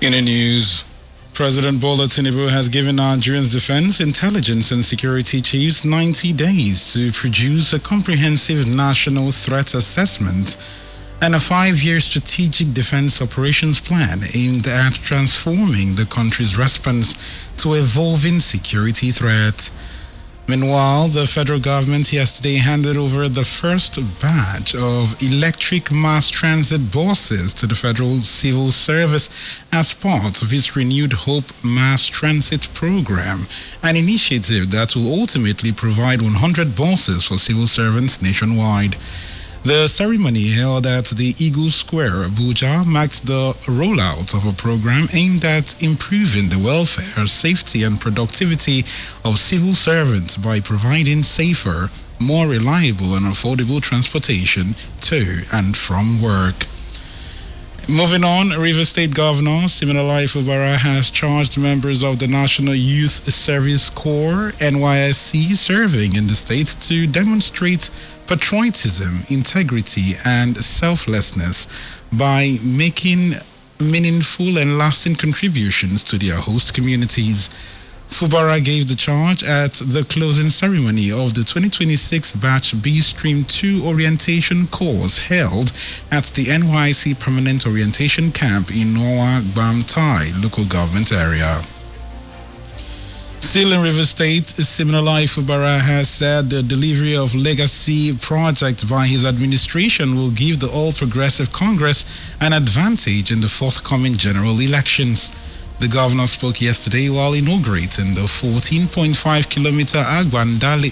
In the news, President Bola Tinubu has given Nigeria's defense, intelligence and security chiefs 90 days to produce a comprehensive national threat assessment and a 5-year strategic defense operations plan aimed at transforming the country's response to evolving security threats. Meanwhile, the federal government yesterday handed over the first batch of electric mass transit buses to the Federal Civil Service as part of its renewed Hope Mass Transit Program, an initiative that will ultimately provide 100 buses for civil servants nationwide. The ceremony held at the Eagle Square, Abuja, marked the rollout of a program aimed at improving the welfare, safety, and productivity of civil servants by providing safer, more reliable, and affordable transportation to and from work. Moving on, Rivers State Governor Siminalayi Fubara has charged members of the National Youth Service Corps, NYSC, serving in the state to demonstrate patriotism, integrity, and selflessness by making meaningful and lasting contributions to their host communities. Fubara gave the charge at the closing ceremony of the 2026 Batch B Stream 2 orientation course held at the NYSC Permanent Orientation Camp in Noah Gbamtai local government area. Still in Rivers State, Siminalayi Fubara has said the delivery of legacy projects by his administration will give the All Progressive Congress an advantage in the forthcoming general elections. The governor spoke yesterday while inaugurating the 14.5-kilometer Agba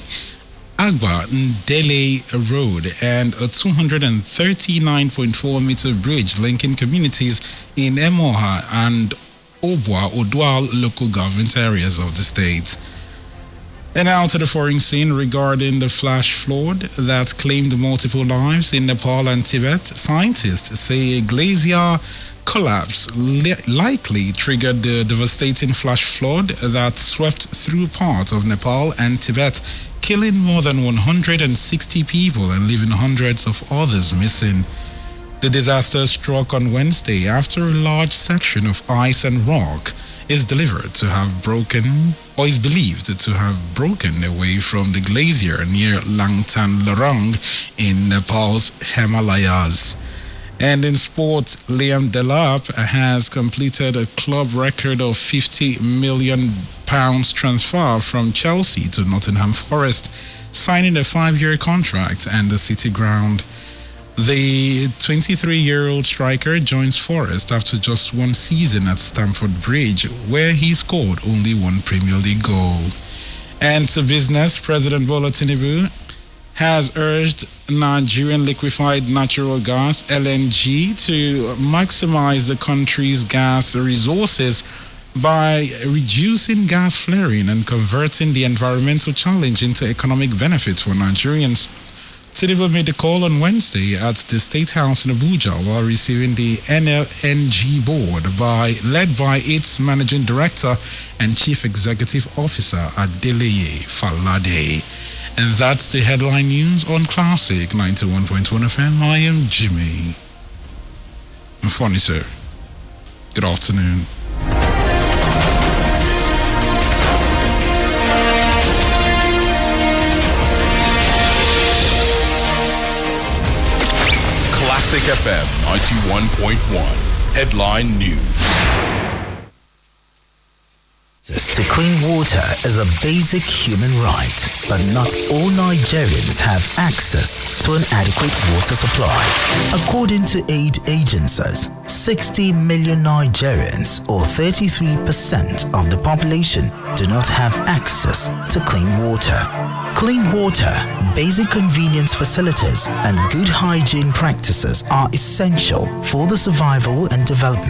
Ndele Road and a 239.4-meter bridge linking communities in Emoha and Obwa Odwal local government areas of the state. And now to the foreign scene regarding the flash flood that claimed multiple lives in Nepal and Tibet. Scientists say a glacier collapse likely triggered the devastating flash flood that swept through parts of Nepal and Tibet, killing more than 160 people and leaving hundreds of others missing. The disaster struck on Wednesday after a large section of ice and rock is believed to have broken away from the glacier near Langtan Lorong in Nepal's Himalayas. And in sport, Liam Delap has completed a club record of £50 million transfer from Chelsea to Nottingham Forest, signing a 5-year contract and the City ground. The 23-year-old striker joins Forest after just one season at Stamford Bridge, where he scored only one Premier League goal. And to business, President Bola Tinubu has urged Nigerian liquefied natural gas, LNG, to maximize the country's gas resources by reducing gas flaring and converting the environmental challenge into economic benefits for Nigerians. Tinubu made the call on Wednesday at the State House in Abuja while receiving the NLNG board led by its Managing Director and Chief Executive Officer Adeleye Falade. And that's the headline news on Classic 91.1 FM. I am Jimmy Mfoni, sir. Good afternoon. Classic FM 91.1. Headline News. Access to clean water is a basic human right, but not all Nigerians have access to an adequate water supply. According to aid agencies, 60 million Nigerians, or 33% of the population, do not have access to clean water. Clean water, basic convenience facilities, and good hygiene practices are essential for the survival and development